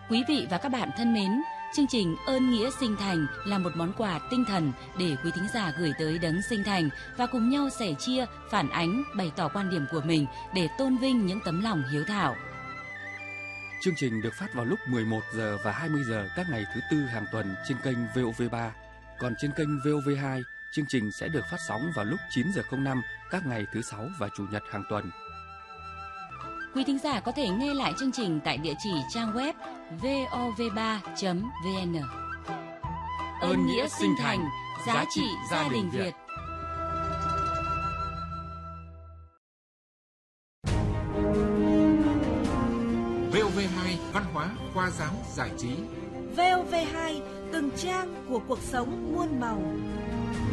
Quý vị và các bạn thân mến, chương trình Ơn Nghĩa Sinh Thành là một món quà tinh thần để quý thính giả gửi tới Đấng Sinh Thành và cùng nhau sẻ chia, phản ánh, bày tỏ quan điểm của mình để tôn vinh những tấm lòng hiếu thảo. Chương trình được phát vào lúc 11 giờ và 20 giờ các ngày thứ Tư hàng tuần trên kênh VOV3. Còn trên kênh VOV2, chương trình sẽ được phát sóng vào lúc 9 giờ 05 các ngày thứ Sáu và Chủ nhật hàng tuần. Quý thính giả có thể nghe lại chương trình tại địa chỉ trang web vov3.vn. Ơn Nghĩa Sinh Thành, giá trị gia đình Việt. VOV2 văn hóa, khoa giáo, giải trí. VOV2 từng trang của cuộc sống muôn màu.